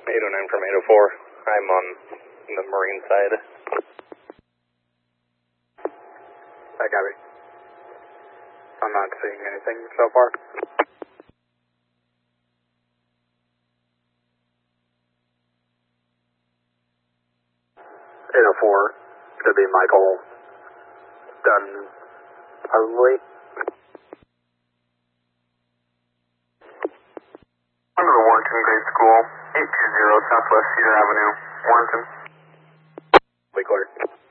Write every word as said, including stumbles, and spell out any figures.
eight oh nine from eight oh four. I'm on the marine side. I got it. I'm not seeing anything so far. eight oh four, could be Michael Dunn, probably. Under the Warrenton Grade School, eight two zero Southwest Cedar Avenue, Warrenton. Be clear.